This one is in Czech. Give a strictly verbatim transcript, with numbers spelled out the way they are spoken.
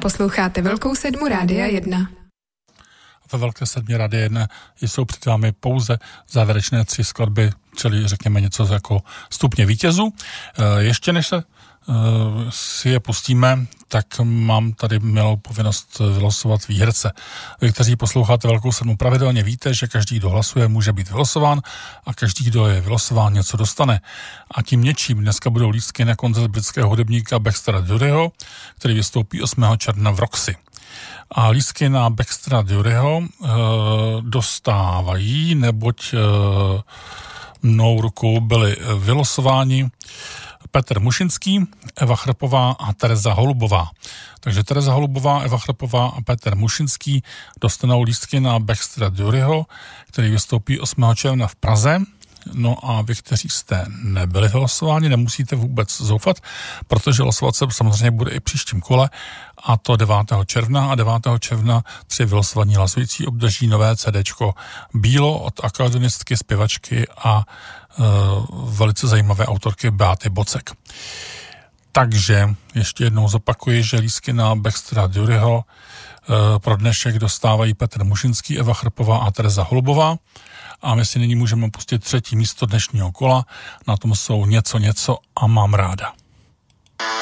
Posloucháte Velkou sedmu Rádia jedna. Ve Velké sedmě Rádia jedna jsou před vámi pouze závěrečné tři skladby, čili řekněme něco jako stupně vítězů. Ještě než se si je pustíme, tak mám tady milou povinnost vylosovat výherce. Vy, kteří posloucháte Velkou sedmu pravidelně, víte, že každý, kdo hlasuje, může být vylosován a každý, kdo je vylosován, něco dostane. A tím něčím dneska budou lístky na koncert britského hudebníka Baxtera Duryho, který vystoupí osmého června v Roxy. A lístky na Baxtera Duryho e, dostávají, neboť e, mnou rukou byli vylosováni Petr Mušinský, Eva Chrpová a Tereza Holubová. Takže Tereza Holubová, Eva Chrpová a Petr Mušinský dostanou lístky na Baxtera Duryho, který vystoupí osmého června v Praze. No a vy, kteří jste nebyli vylosováni, nemusíte vůbec zoufat, protože losovat se samozřejmě bude i příštím kole, a to devátého června, a devátého června tři vylosovaní hlasující obdrží nové CDčko Bílo od akordionistky, zpěvačky a e, velice zajímavé autorky Beaty Bocek. Takže ještě jednou zopakuji, že lístky na Baxtera Duryho e, pro dnešek dostávají Petr Mušinský, Eva Chrpová a Tereza Holubová. A my si nyní můžeme pustit třetí místo dnešního kola. Na tom jsou Něco něco a Mám ráda.